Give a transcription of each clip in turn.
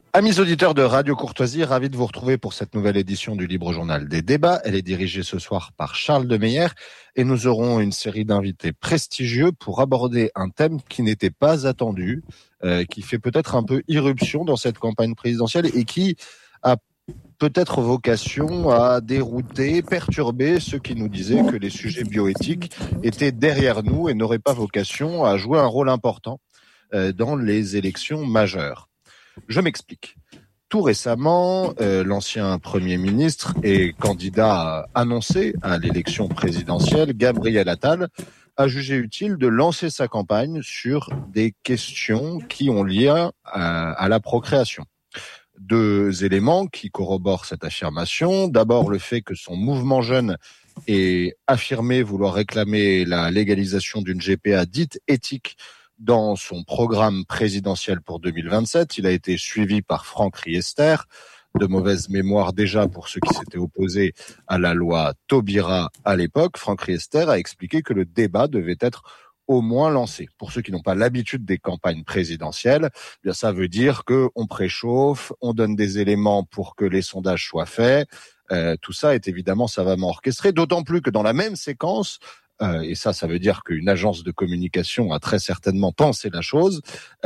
Amis auditeurs de Radio Courtoisie, ravi de vous retrouver pour cette nouvelle édition du Libre Journal des débats. Elle est dirigée ce soir par Charles Demeyer et nous aurons une série d'invités prestigieux pour aborder un thème qui n'était pas attendu, qui fait peut-être un peu irruption dans cette campagne présidentielle et qui a peut-être vocation à dérouter, perturber ceux qui nous disaient que les sujets bioéthiques étaient derrière nous et n'auraient pas vocation à jouer un rôle important dans les élections majeures. Je m'explique. Tout récemment, l'ancien Premier ministre et candidat annoncé à l'élection présidentielle, Gabriel Attal, a jugé utile de lancer sa campagne sur des questions qui ont lien à la procréation. Deux éléments qui corroborent cette affirmation. D'abord, le fait que son mouvement jeune ait affirmé vouloir réclamer la légalisation d'une GPA dite éthique dans son programme présidentiel pour 2027. Il a été suivi par Franck Riester, de mauvaise mémoire déjà pour ceux qui s'étaient opposés à la loi Taubira à l'époque. Franck Riester a expliqué que le débat devait être au moins lancé. Pour ceux qui n'ont pas l'habitude des campagnes présidentielles, eh bien ça veut dire qu'on préchauffe, on donne des éléments pour que les sondages soient faits. Tout ça est évidemment savamment orchestré, d'autant plus que dans la même séquence, et ça veut dire qu'une agence de communication a très certainement pensé la chose,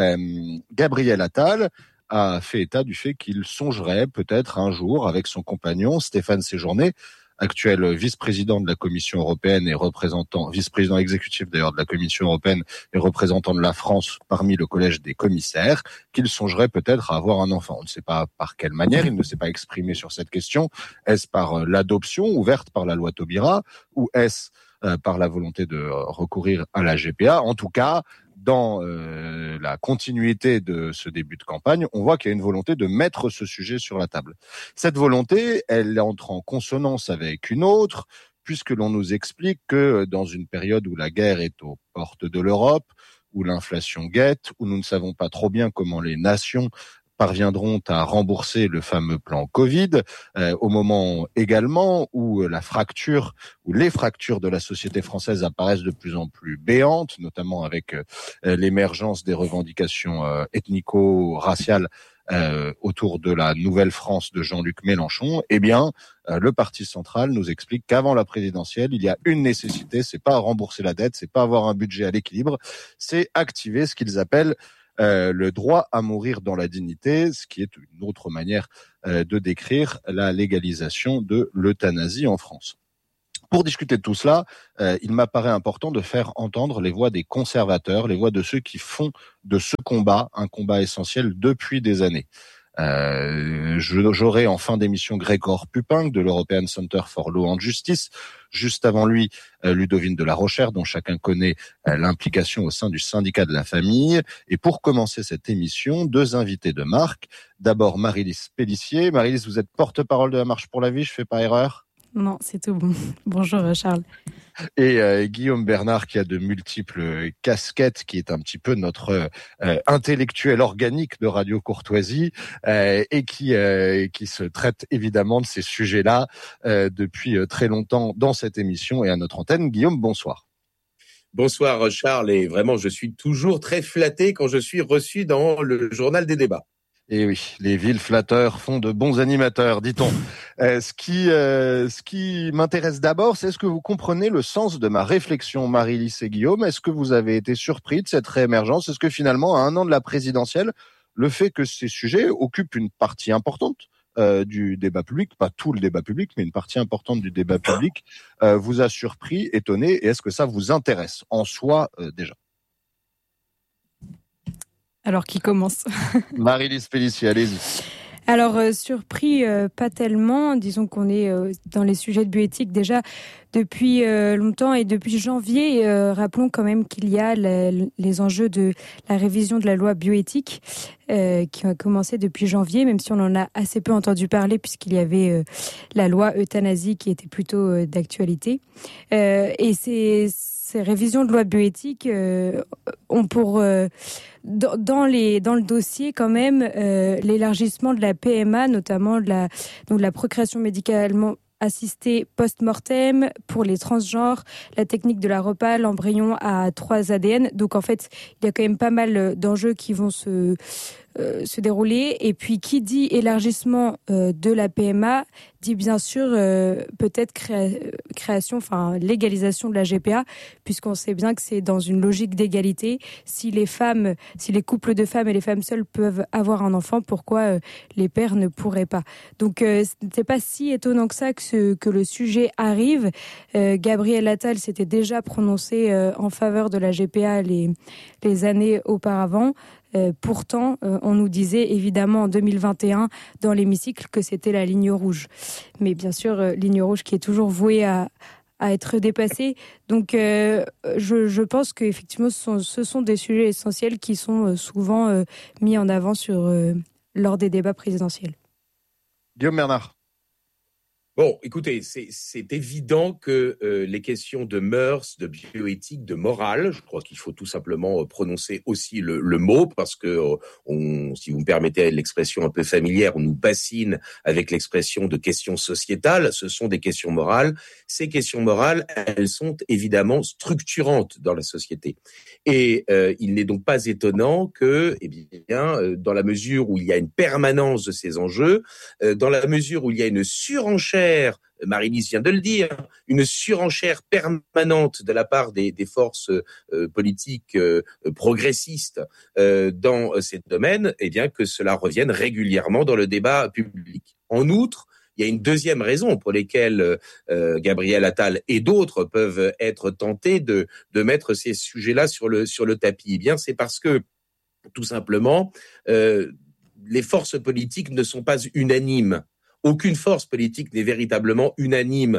Gabriel Attal a fait état du fait qu'il songerait peut-être un jour avec son compagnon Stéphane Séjourné, actuel vice-président de la Commission européenne et vice-président exécutif d'ailleurs de la Commission européenne et représentant de la France parmi le collège des commissaires, qu'il songerait peut-être à avoir un enfant. On ne sait pas par quelle manière, il ne s'est pas exprimé sur cette question. Est-ce par l'adoption ouverte par la loi Taubira ou est-ce par la volonté de recourir à la GPA? En tout cas, dans la continuité de ce début de campagne, on voit qu'il y a une volonté de mettre ce sujet sur la table. Cette volonté, elle entre en consonance avec une autre, puisque l'on nous explique que dans une période où la guerre est aux portes de l'Europe, où l'inflation guette, où nous ne savons pas trop bien comment les nations parviendront à rembourser le fameux plan Covid, au moment également où les fractures de la société française apparaissent de plus en plus béantes, notamment avec l'émergence des revendications ethnico-raciales autour de la nouvelle France de Jean-Luc Mélenchon. Eh bien, le Parti central nous explique qu'avant la présidentielle, il y a une nécessité, c'est pas rembourser la dette, c'est pas avoir un budget à l'équilibre, c'est activer ce qu'ils appellent le droit à mourir dans la dignité, ce qui est une autre manière de décrire la légalisation de l'euthanasie en France. Pour discuter de tout cela, il m'apparaît important de faire entendre les voix des conservateurs, les voix de ceux qui font de ce combat un combat essentiel depuis des années. J'aurai en fin d'émission Grégoire Pupin de l'European Center for Law and Justice. Juste avant lui, Ludovine de la Rochère, dont chacun connaît l'implication au sein du syndicat de la famille. Et pour commencer cette émission, deux invités de marque. D'abord, Marie-Lise Pélissier. Marie-Lise, vous êtes porte-parole de la Marche pour la vie, je fais pas erreur? Non, c'est tout bon. Bonjour Charles. Et Guillaume Bernard, qui a de multiples casquettes, qui est un petit peu notre intellectuel organique de Radio Courtoisie, et qui se traite évidemment de ces sujets-là depuis très longtemps dans cette émission et à notre antenne. Guillaume, bonsoir. Bonsoir Charles, et vraiment je suis toujours très flatté quand je suis reçu dans le journal des débats. Et oui, les villes flatteurs font de bons animateurs, dit-on. Ce qui m'intéresse d'abord, c'est est-ce que vous comprenez le sens de ma réflexion, Marie-Lise et Guillaume? Est-ce que vous avez été surpris de cette réémergence? Est-ce que finalement, à un an de la présidentielle, le fait que ces sujets occupent une partie importante du débat public, pas tout le débat public, mais une partie importante du débat public, vous a surpris, étonné, et est-ce que ça vous intéresse en soi déjà? Alors, qui commence? Marie-Lise Pélissier, allez-y. Alors, surpris, pas tellement. Disons qu'on est dans les sujets de bioéthique déjà depuis longtemps et depuis janvier. Rappelons quand même qu'il y a les enjeux de la révision de la loi bioéthique qui a commencé depuis janvier, même si on en a assez peu entendu parler puisqu'il y avait la loi euthanasie qui était plutôt d'actualité. Et ces révisions de loi bioéthique ont pour... dans le dossier quand même l'élargissement de la PMA, notamment de la procréation médicalement assistée post-mortem pour les transgenres, la technique de la repas, l'embryon à 3 ADN. Donc en fait, il y a quand même pas mal d'enjeux qui vont se se dérouler. Et puis, qui dit élargissement de la PMA dit bien sûr peut-être création, enfin légalisation de la GPA, puisqu'on sait bien que c'est dans une logique d'égalité. Si les couples de femmes et les femmes seules peuvent avoir un enfant, pourquoi les pères ne pourraient pas? Donc c'est pas si étonnant que ça que le sujet arrive. Gabriel Attal s'était déjà prononcé en faveur de la GPA les années auparavant. Pourtant, on nous disait évidemment en 2021 dans l'hémicycle que c'était la ligne rouge. Mais bien sûr, ligne rouge qui est toujours vouée à être dépassée. Donc, je pense qu'effectivement, ce sont des sujets essentiels qui sont souvent mis en avant lors des débats présidentiels. Guillaume Bernard. Bon, écoutez, c'est évident que les questions de mœurs, de bioéthique, de morale, je crois qu'il faut tout simplement prononcer aussi le mot, parce que si vous me permettez l'expression un peu familière, on nous bassine avec l'expression de questions sociétales. Ce sont des questions morales. Ces questions morales, elles sont évidemment structurantes dans la société. Et il n'est donc pas étonnant que, dans la mesure où il y a une permanence de ces enjeux, dans la mesure où il y a une surenchère, Marie-Lise vient de le dire, une surenchère permanente de la part des forces politiques progressistes dans ces domaines, eh bien que cela revienne régulièrement dans le débat public. En outre, il y a une deuxième raison pour laquelle Gabriel Attal et d'autres peuvent être tentés de mettre ces sujets-là sur le tapis. Eh bien, c'est parce que tout simplement, les forces politiques ne sont pas unanimes. Aucune force politique n'est véritablement unanime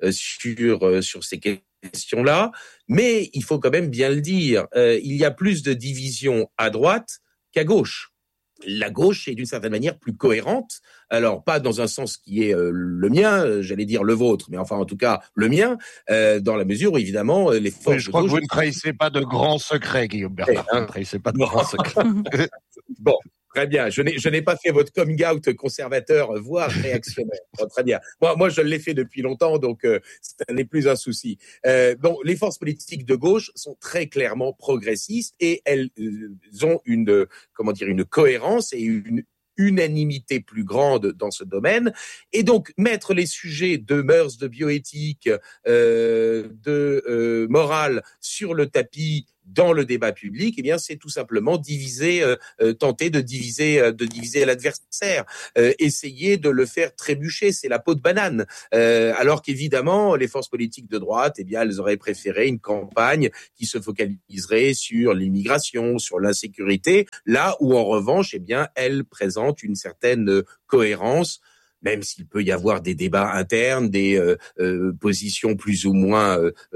sur ces questions-là, mais il faut quand même bien le dire, il y a plus de divisions à droite qu'à gauche. La gauche est d'une certaine manière plus cohérente, alors pas dans un sens qui est le mien, j'allais dire le vôtre, mais enfin en tout cas le mien, dans la mesure où évidemment les forces... Oui, je crois que vous ne trahissez pas de grands secrets, Guillaume Bernard, vous ne trahissez pas de grands secrets. Bon. Très bien. Je n'ai pas fait votre coming out conservateur, voire réactionnaire. Bon, très bien. Moi, je l'ai fait depuis longtemps, donc ça n'est plus un souci. Donc, les forces politiques de gauche sont très clairement progressistes et elles ont une cohérence et une unanimité plus grande dans ce domaine. Et donc, mettre les sujets de mœurs, de bioéthique, de morale sur le tapis dans le débat public, eh bien, c'est tout simplement tenter de diviser l'adversaire, essayer de le faire trébucher, c'est la peau de banane. Alors qu'évidemment, les forces politiques de droite, eh bien, elles auraient préféré une campagne qui se focaliserait sur l'immigration, sur l'insécurité, là où en revanche, eh bien, elles présentent une certaine cohérence. Même s'il peut y avoir des débats internes, des positions plus ou moins,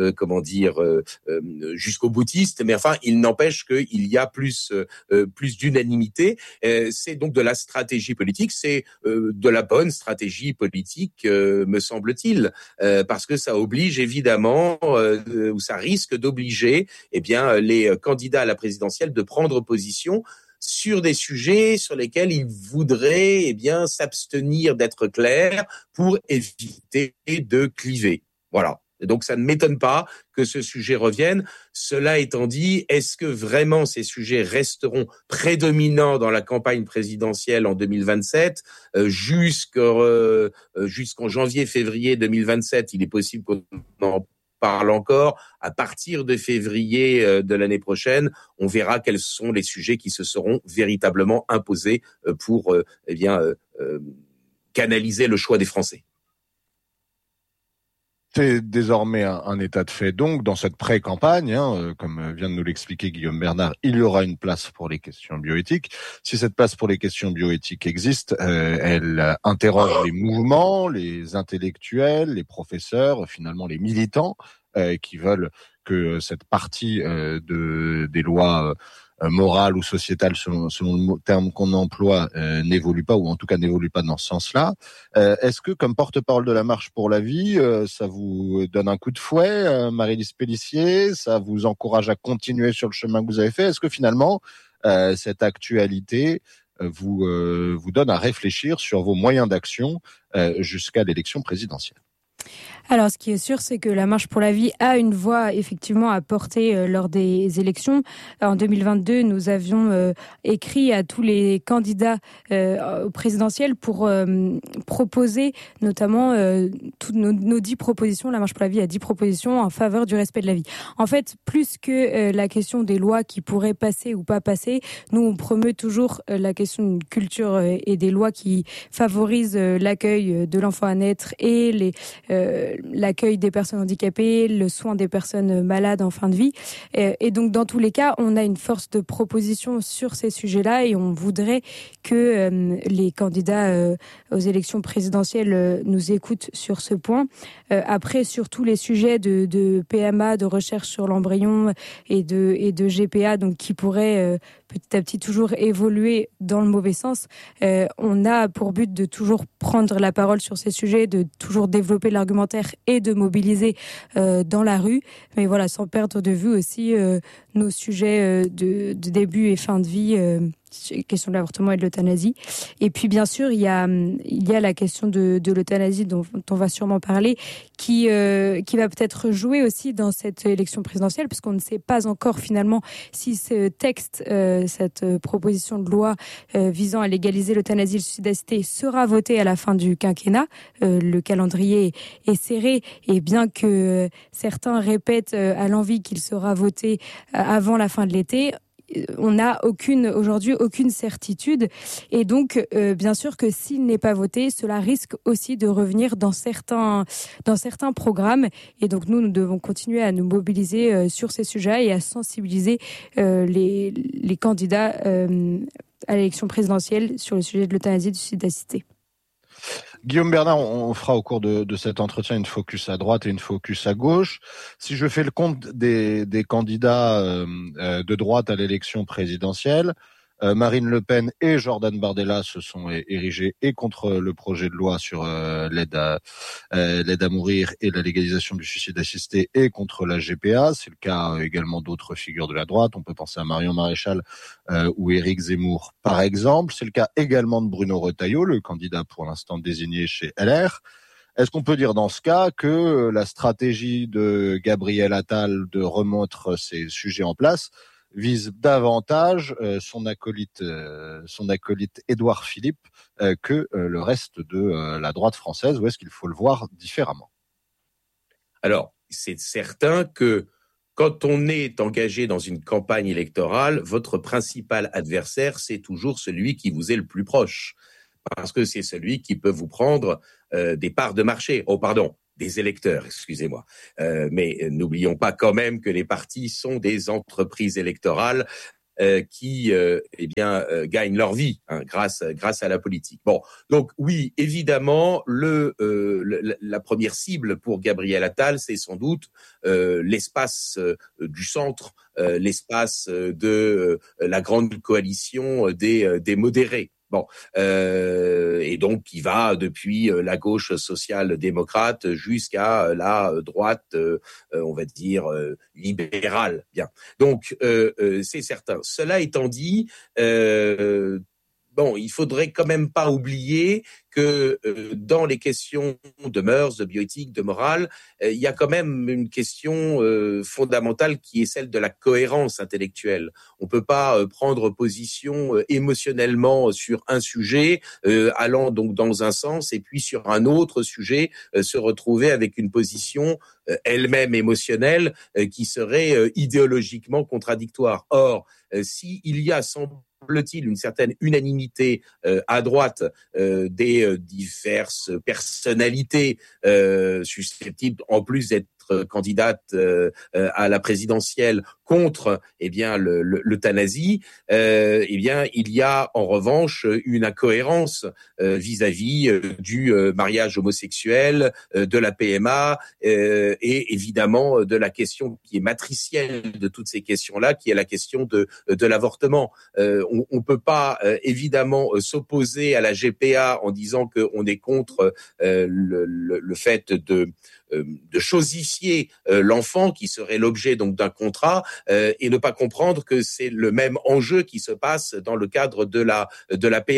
jusqu'au boutiste, mais enfin, il n'empêche qu'il y a plus d'unanimité. C'est donc de la stratégie politique, c'est de la bonne stratégie politique, me semble-t-il, parce que ça oblige évidemment, ou ça risque d'obliger, eh bien, les candidats à la présidentielle de prendre position sur des sujets sur lesquels ils voudraient s'abstenir d'être clairs pour éviter de cliver. Voilà. Et donc, ça ne m'étonne pas que ce sujet revienne. Cela étant dit, est-ce que vraiment ces sujets resteront prédominants dans la campagne présidentielle en 2027 ? Jusqu'en janvier-février 2027, il est possible qu'on en parle encore. À partir de février de l'année prochaine, on verra quels sont les sujets qui se seront véritablement imposés pour canaliser le choix des Français. C'est désormais un état de fait. Donc, dans cette pré-campagne, comme vient de nous l'expliquer Guillaume Bernard, il y aura une place pour les questions bioéthiques. Si cette place pour les questions bioéthiques existe, elle interroge les mouvements, les intellectuels, les professeurs, finalement les militants qui veulent que cette partie des lois morales ou sociétales, selon le terme qu'on emploie, n'évolue pas, ou en tout cas n'évolue pas dans ce sens-là. Est-ce que, comme porte-parole de la Marche pour la vie, ça vous donne un coup de fouet, Marie-Lise Pélissier, ça vous encourage à continuer sur le chemin que vous avez fait? Est-ce que finalement, cette actualité vous donne à réfléchir sur vos moyens d'action jusqu'à l'élection présidentielle? Alors, ce qui est sûr, c'est que la Marche pour la vie a une voix effectivement à porter lors des élections. En 2022, nous avions écrit à tous les candidats au présidentiel pour proposer notamment toutes nos 10 propositions. La Marche pour la vie a 10 propositions en faveur du respect de la vie. En fait, plus que la question des lois qui pourraient passer ou pas passer, nous, on promeut toujours la question d'une culture et des lois qui favorisent l'accueil de l'enfant à naître et l'accueil des personnes handicapées, le soin des personnes malades en fin de vie. Et donc, dans tous les cas, on a une force de proposition sur ces sujets-là et on voudrait que les candidats aux élections présidentielles nous écoutent sur ce point. Après, sur tous les sujets de PMA, de recherche sur l'embryon et de GPA, donc qui pourraient petit à petit toujours évoluer dans le mauvais sens, on a pour but de toujours prendre la parole sur ces sujets, de toujours développer l'argumentaire et de mobiliser dans la rue, mais voilà, sans perdre de vue aussi nos sujets de début et fin de vie, question de l'avortement et de l'euthanasie. Et puis bien sûr, il y a la question de l'euthanasie dont on va sûrement parler, qui va peut-être jouer aussi dans cette élection présidentielle, puisqu'on ne sait pas encore finalement si ce texte, cette proposition de loi visant à légaliser l'euthanasie et le suicide assisté sera voté à la fin du quinquennat. Le calendrier est serré, et bien que certains répètent à l'envi qu'il sera voté avant la fin de l'été, on n'a aujourd'hui aucune certitude, et donc bien sûr que s'il n'est pas voté, cela risque aussi de revenir dans certains programmes, et donc nous devons continuer à nous mobiliser sur ces sujets et à sensibiliser les candidats à l'élection présidentielle sur le sujet de l'euthanasie et du suicide assisté. Guillaume Bernard, on fera au cours de cet entretien une focus à droite et une focus à gauche. Si je fais le compte des candidats de droite à l'élection présidentielle, Marine Le Pen et Jordan Bardella se sont érigés et contre le projet de loi sur l'aide à mourir et la légalisation du suicide assisté et contre la GPA. C'est le cas également d'autres figures de la droite. On peut penser à Marion Maréchal ou Éric Zemmour, par exemple. C'est le cas également de Bruno Retailleau, le candidat pour l'instant désigné chez LR. Est-ce qu'on peut dire dans ce cas que la stratégie de Gabriel Attal de remettre ces sujets en place vise davantage son acolyte Édouard Philippe que le reste de la droite française, ou est-ce qu'il faut le voir différemment ? Alors, c'est certain que quand on est engagé dans une campagne électorale, votre principal adversaire, c'est toujours celui qui vous est le plus proche, parce que c'est celui qui peut vous prendre des parts de marché. Des électeurs, excusez-moi. Mais n'oublions pas quand même que les partis sont des entreprises électorales qui gagnent leur vie grâce à la politique. Bon, donc oui, évidemment, la première cible pour Gabriel Attal, c'est sans doute l'espace du centre, l'espace de la grande coalition des modérés. Bon, et donc qui va depuis la gauche social-démocrate jusqu'à la droite, on va dire libérale. Bien. Donc c'est certain. Cela étant dit, il faudrait quand même pas oublier que dans les questions de mœurs, de bioéthique, de morale, il y a quand même une question fondamentale qui est celle de la cohérence intellectuelle. On peut pas prendre position émotionnellement sur un sujet, allant donc dans un sens, et puis sur un autre sujet se retrouver avec une position elle-même émotionnelle qui serait idéologiquement contradictoire. Or, s'il y a semble-t-il une certaine unanimité à droite des diverses personnalités susceptibles, en plus d'être candidate à la présidentielle contre l'euthanasie, il y a en revanche une incohérence vis-à-vis du mariage homosexuel, de la PMA et évidemment de la question qui est matricielle de toutes ces questions-là, qui est la question de l'avortement. On peut pas évidemment s'opposer à la GPA en disant qu'on est contre le fait de chosifier l'enfant qui serait l'objet donc d'un contrat et ne pas comprendre que c'est le même enjeu qui se passe dans le cadre de la PMA.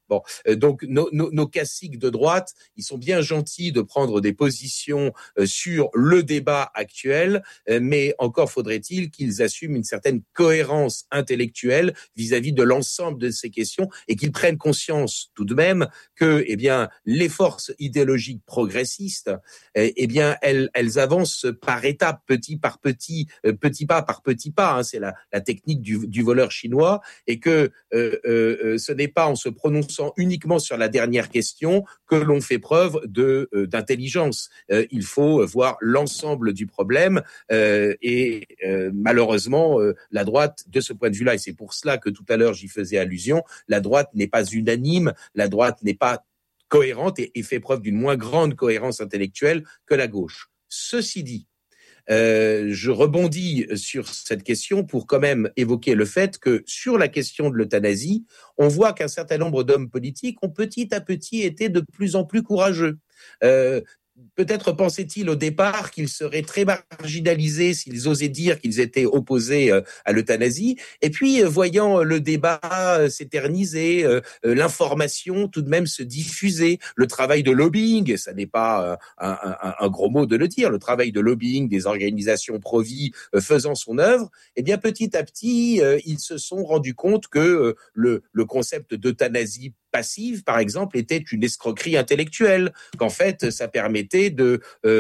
Bon, donc nos caciques de droite, ils sont bien gentils de prendre des positions sur le débat actuel, mais encore faudrait-il qu'ils assument une certaine cohérence intellectuelle vis-à-vis de l'ensemble de ces questions et qu'ils prennent conscience tout de même que, eh bien, les forces idéologiques progressistes, eh bien, elles avancent par étapes, petit par petit, petit pas par petit pas. Hein, c'est la technique du voleur chinois, et que ce n'est pas en se prononçant uniquement sur la dernière question que l'on fait preuve d'intelligence. Il faut voir l'ensemble du problème et malheureusement, la droite, de ce point de vue-là, et c'est pour cela que tout à l'heure j'y faisais allusion, la droite n'est pas unanime, la droite n'est pas cohérente et fait preuve d'une moins grande cohérence intellectuelle que la gauche. Ceci dit, je rebondis sur cette question pour quand même évoquer le fait que sur la question de l'euthanasie, on voit qu'un certain nombre d'hommes politiques ont petit à petit été de plus en plus courageux. Peut-être pensaient-ils au départ qu'ils seraient très marginalisés s'ils osaient dire qu'ils étaient opposés à l'euthanasie. Et puis, voyant le débat s'éterniser, l'information tout de même se diffuser, le travail de lobbying, ça n'est pas un gros mot de le dire, le travail de lobbying des organisations pro-vie faisant son œuvre, eh bien, petit à petit, ils se sont rendus compte que le concept d'euthanasie passive, par exemple, était une escroquerie intellectuelle, qu'en fait, ça permettait de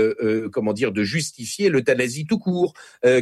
justifier l'euthanasie tout court,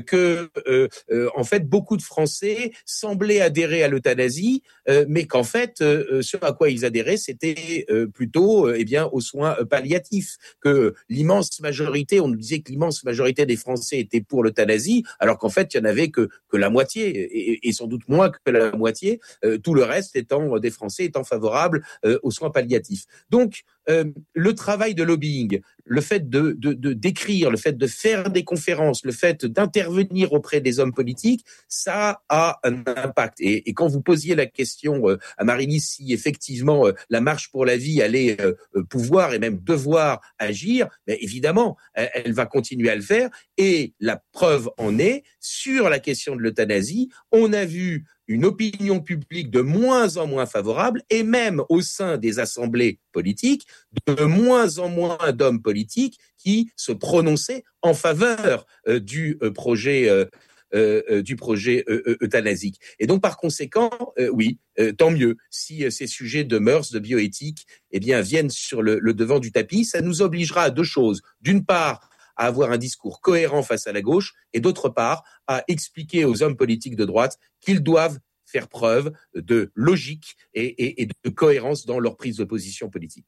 en fait, beaucoup de Français semblaient adhérer à l'euthanasie, mais qu'en fait, ce à quoi ils adhéraient, c'était plutôt, aux soins palliatifs, que l'immense majorité, on nous disait que l'immense majorité des Français étaient pour l'euthanasie, alors qu'en fait, il y en avait que la moitié, et sans doute moins que la moitié, tout le reste des Français étant favorables aux soins palliatifs. Donc, le travail de lobbying, le fait d'écrire, le fait de faire des conférences, le fait d'intervenir auprès des hommes politiques, ça a un impact. Et quand vous posiez la question à Marie-Lise si effectivement la Marche pour la vie allait pouvoir et même devoir agir, mais évidemment, elle va continuer à le faire. Et la preuve en est, sur la question de l'euthanasie, on a vu une opinion publique de moins en moins favorable, et même au sein des assemblées politiques, de moins en moins d'hommes politiques qui se prononçaient en faveur du projet euthanasique. Et donc, par conséquent, tant mieux si ces sujets de mœurs, de bioéthique, viennent sur le devant du tapis. Ça nous obligera à deux choses. D'une part, à avoir un discours cohérent face à la gauche, et d'autre part, à expliquer aux hommes politiques de droite qu'ils doivent faire preuve de logique et de cohérence dans leur prise de position politique.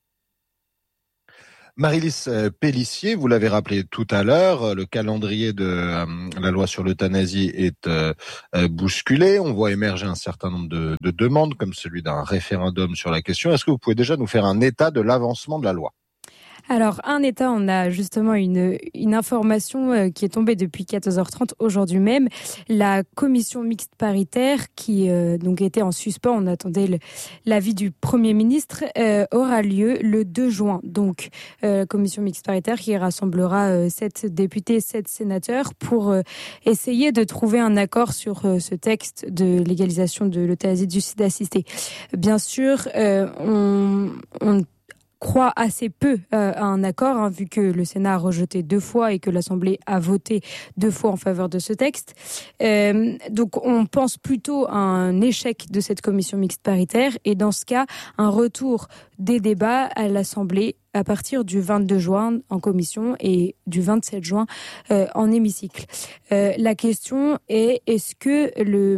Marie-Lise Pélissier, vous l'avez rappelé tout à l'heure, le calendrier de la loi sur l'euthanasie est bousculé. On voit émerger un certain nombre de demandes, comme celui d'un référendum sur la question. Est-ce que vous pouvez déjà nous faire un état de l'avancement de la loi ? Alors, un état, on a justement une information qui est tombée depuis 14h30 aujourd'hui même. La commission mixte paritaire qui donc était en suspens, on attendait l'avis du Premier ministre, aura lieu le 2 juin. Donc, commission mixte paritaire qui rassemblera 7 députés, 7 sénateurs pour essayer de trouver un accord sur ce texte de légalisation de l'euthanasie du suicide assisté. Bien sûr, on croit assez peu à un accord, vu que le Sénat a rejeté 2 fois et que l'Assemblée a voté 2 fois en faveur de ce texte. Donc on pense plutôt à un échec de cette commission mixte paritaire et dans ce cas, un retour des débats à l'Assemblée à partir du 22 juin en commission et du 27 juin en hémicycle. La question est, est-ce que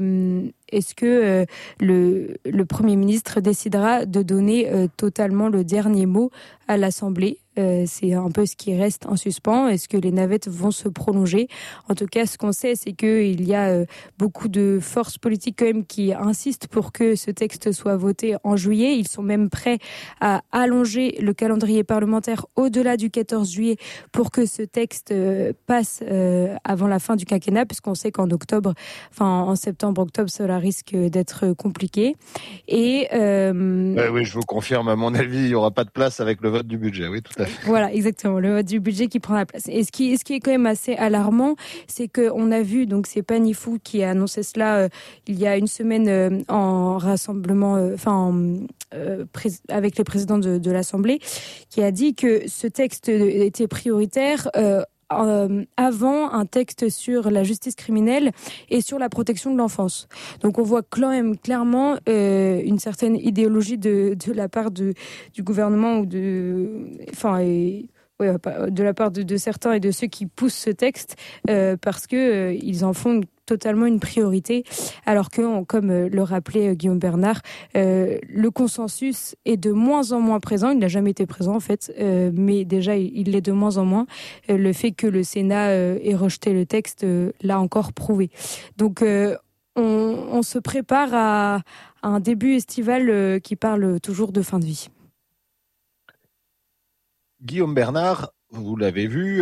le Premier ministre décidera de donner totalement le dernier mot à l'Assemblée? C'est un peu ce qui reste en suspens. Est-ce que les navettes vont se prolonger? En tout cas, ce qu'on sait, c'est qu'il y a beaucoup de forces politiques quand même qui insistent pour que ce texte soit voté en juillet. Ils sont même prêts à allonger le calendrier parlementaire au-delà du 14 juillet pour que ce texte passe avant la fin du quinquennat, puisqu'on sait qu'en septembre-octobre, cela risque d'être compliqué. Et oui, je vous confirme, à mon avis, il n'y aura pas de place avec le vote du budget. Oui, tout à fait. Voilà, exactement, le vote du budget qui prend la place. Et ce qui est quand même assez alarmant, c'est qu'on a vu, donc c'est Panifou qui a annoncé cela il y a une semaine en rassemblement, avec les présidents de l'Assemblée, qui a dit que ce texte était prioritaire avant un texte sur la justice criminelle et sur la protection de l'enfance. Donc on voit quand même clairement une certaine idéologie de la part du gouvernement ou de la part de certains et de ceux qui poussent ce texte parce que ils en font totalement une priorité, alors que, comme le rappelait Guillaume Bernard, le consensus est de moins en moins présent. Il n'a jamais été présent en fait, mais déjà il l'est de moins en moins. Le fait que le Sénat ait rejeté le texte l'a encore prouvé. Donc on se prépare à un début estival qui parle toujours de fin de vie. Guillaume Bernard, vous l'avez vu,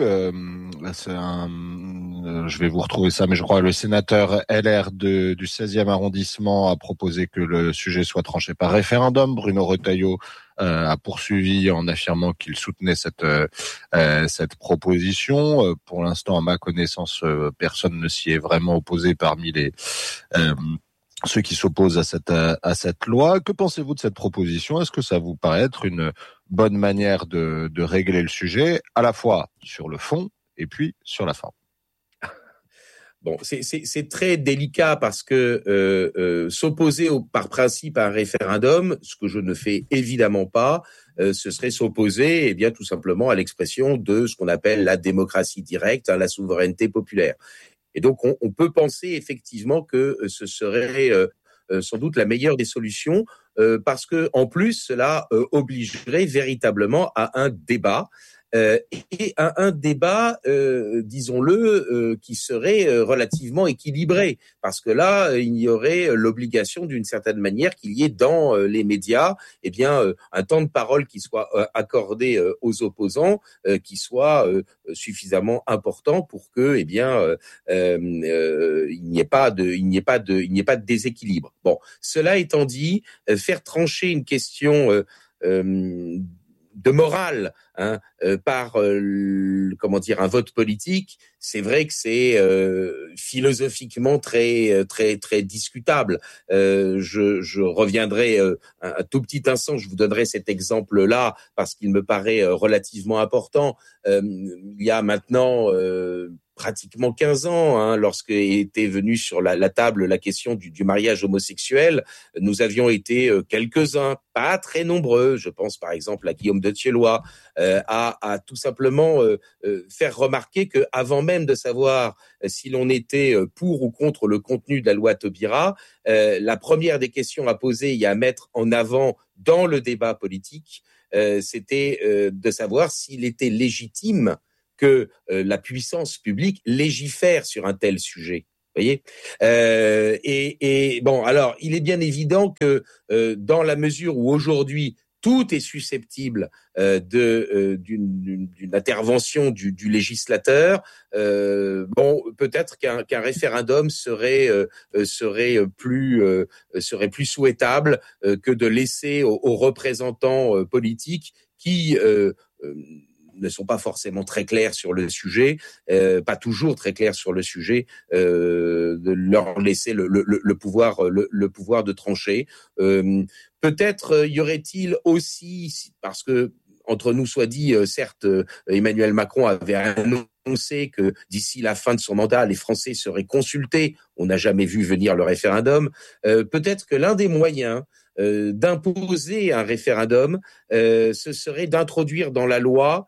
je vais vous retrouver ça, mais je crois que le sénateur LR du 16e arrondissement a proposé que le sujet soit tranché par référendum. Bruno Retailleau a poursuivi en affirmant qu'il soutenait cette proposition. Pour l'instant, à ma connaissance, personne ne s'y est vraiment opposé parmi ceux qui s'opposent à cette loi. Que pensez-vous de cette proposition? Est-ce que ça vous paraît être une bonne manière de régler le sujet, à la fois sur le fond et puis sur la forme? Bon, c'est très délicat parce que s'opposer par principe à un référendum, ce que je ne fais évidemment pas, ce serait s'opposer, eh bien, tout simplement à l'expression de ce qu'on appelle la démocratie directe, la souveraineté populaire. Et donc, on peut penser effectivement que ce serait sans doute la meilleure des solutions, parce que en plus, cela obligerait véritablement à un débat. Et un débat, disons-le, qui serait relativement équilibré, parce que là, il y aurait l'obligation, d'une certaine manière, qu'il y ait dans les médias, eh bien, un temps de parole qui soit accordé aux opposants, qui soit suffisamment important pour que, eh bien, il n'y ait pas de déséquilibre. Bon, cela étant dit, faire trancher une question de morale par un vote politique, c'est vrai que c'est philosophiquement très discutable. Je reviendrai un tout petit instant, je vous donnerai cet exemple-là parce qu'il me paraît relativement important. Il y a maintenant pratiquement 15 ans, lorsque était venue sur la table la question du mariage homosexuel, nous avions été quelques-uns, pas très nombreux, je pense par exemple à Guillaume de Thiellois, à tout simplement faire remarquer que avant même de savoir si l'on était pour ou contre le contenu de la loi Taubira, la première des questions à poser et à mettre en avant dans le débat politique, c'était de savoir s'il était légitime que la puissance publique légifère sur un tel sujet. Vous voyez, et bon, alors, il est bien évident que dans la mesure où aujourd'hui tout est susceptible d'une intervention du législateur, bon, peut-être qu'un référendum serait plus souhaitable que de laisser aux représentants politiques qui ne sont pas forcément très clairs sur le sujet, pas toujours très clairs sur le sujet, de leur laisser le pouvoir de trancher. Peut-être y aurait-il aussi, parce que entre nous soit dit, certes, Emmanuel Macron avait annoncé que d'ici la fin de son mandat, les Français seraient consultés. On n'a jamais vu venir le référendum. Peut-être que l'un des moyens d'imposer un référendum, ce serait d'introduire dans la loi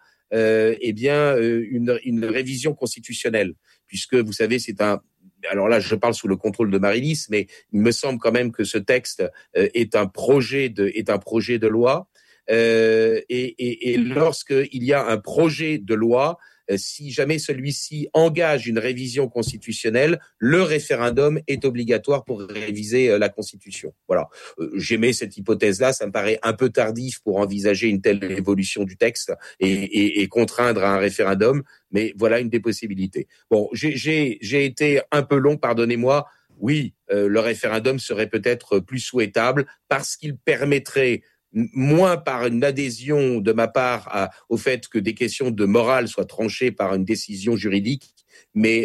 une révision constitutionnelle, puisque vous savez, alors là, je parle sous le contrôle de Marie-Lys, mais il me semble quand même que ce texte est un projet de loi. Et lorsqu'il y a un projet de loi, si jamais celui-ci engage une révision constitutionnelle, le référendum est obligatoire pour réviser la Constitution. Voilà. J'émets cette hypothèse-là, ça me paraît un peu tardif pour envisager une telle évolution du texte et contraindre à un référendum, mais voilà une des possibilités. Bon, j'ai été un peu long, pardonnez-moi. oui, le référendum serait peut-être plus souhaitable parce qu'il permettrait moins par une adhésion de ma part au fait que des questions de morale soient tranchées par une décision juridique, mais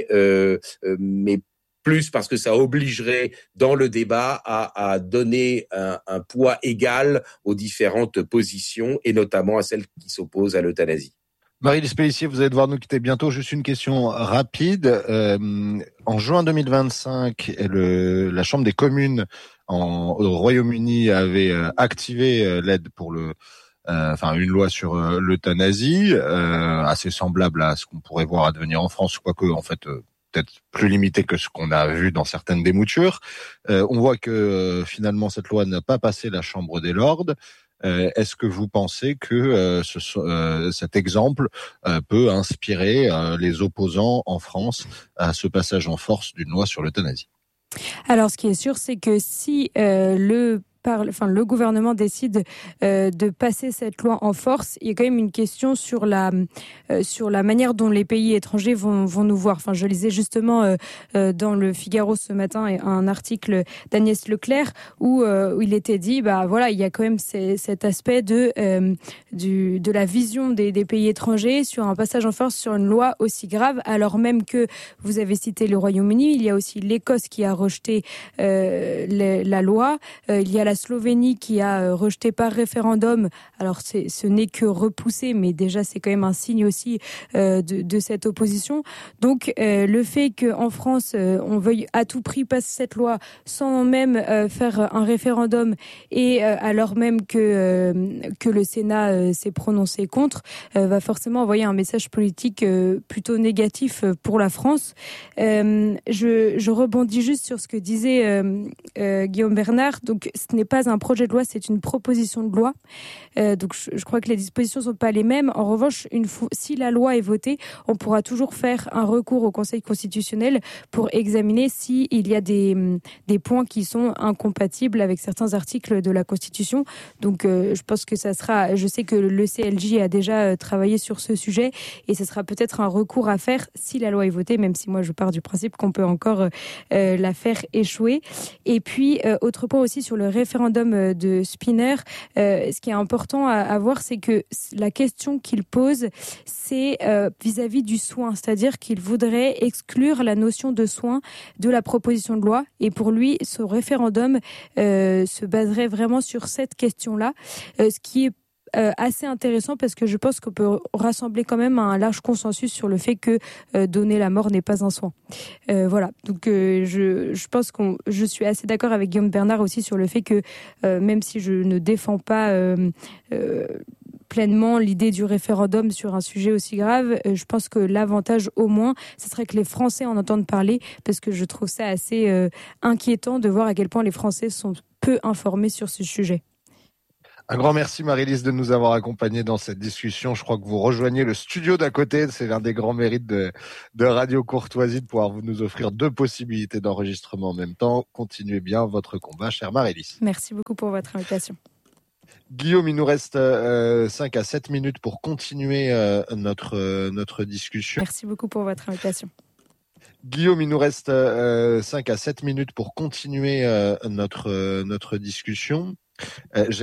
plus parce que ça obligerait dans le débat à donner un poids égal aux différentes positions et notamment à celles qui s'opposent à l'euthanasie. Marie-Lise Pellissier, vous allez devoir nous quitter bientôt. Juste une question rapide. En juin 2025, la Chambre des communes au Royaume-Uni avait activé l'aide pour une loi sur l'euthanasie, assez semblable à ce qu'on pourrait voir advenir en France, quoique en fait peut-être plus limité que ce qu'on a vu dans certaines démoutures. On voit que finalement cette loi n'a pas passé la Chambre des Lords. Est-ce que vous pensez que cet exemple peut inspirer les opposants en France à ce passage en force d'une loi sur l'euthanasie ? Alors, ce qui est sûr, c'est que si le gouvernement décide de passer cette loi en force, il y a quand même une question sur la manière dont les pays étrangers vont nous voir. Enfin, je lisais justement dans le Figaro ce matin un article d'Agnès Leclerc où il était dit, il y a quand même cet aspect de la vision des pays étrangers sur un passage en force sur une loi aussi grave, alors même que vous avez cité le Royaume-Uni, il y a aussi l'Écosse qui a rejeté la loi, il y a la Slovénie qui a rejeté par référendum. Alors ce n'est que repoussé, mais déjà c'est quand même un signe aussi de cette opposition. Donc le fait qu'en France on veuille à tout prix passer cette loi sans même faire un référendum et alors même que le Sénat s'est prononcé contre, va forcément envoyer un message politique plutôt négatif pour la France. Je rebondis juste sur ce que disait Guillaume Bernard. Donc ce n'est pas un projet de loi, c'est une proposition de loi. Donc je crois que les dispositions sont pas les mêmes. En revanche, si la loi est votée, on pourra toujours faire un recours au Conseil constitutionnel pour examiner s'il y a des points qui sont incompatibles avec certains articles de la Constitution. Donc je pense que ça sera, je sais que le CLJ a déjà travaillé sur ce sujet et ce sera peut-être un recours à faire si la loi est votée, même si moi je pars du principe qu'on peut encore la faire échouer. Et puis autre point aussi sur le référendum de Spinner, ce qui est important à voir, c'est que la question qu'il pose, c'est vis-à-vis du soin, c'est-à-dire qu'il voudrait exclure la notion de soin de la proposition de loi. Et pour lui, ce référendum se baserait vraiment sur cette question-là, ce qui est assez intéressant parce que je pense qu'on peut rassembler quand même un large consensus sur le fait que donner la mort n'est pas un soin. Voilà. Donc je pense je suis assez d'accord avec Guillaume Bernard aussi sur le fait que même si je ne défends pas pleinement l'idée du référendum sur un sujet aussi grave, je pense que l'avantage au moins, ce serait que les Français en entendent parler, parce que je trouve ça assez inquiétant de voir à quel point les Français sont peu informés sur ce sujet. Un grand merci Marie-Lise de nous avoir accompagnés dans cette discussion. Je crois que vous rejoignez le studio d'à côté. C'est l'un des grands mérites de Radio Courtoisie de pouvoir nous offrir 2 possibilités d'enregistrement en même temps. Continuez bien votre combat, chère Marie-Lise. Merci beaucoup pour votre invitation. Guillaume, il nous reste 5 à 7 minutes pour continuer notre discussion. Merci beaucoup pour votre invitation. Guillaume, il nous reste 5 à 7 minutes pour continuer notre discussion.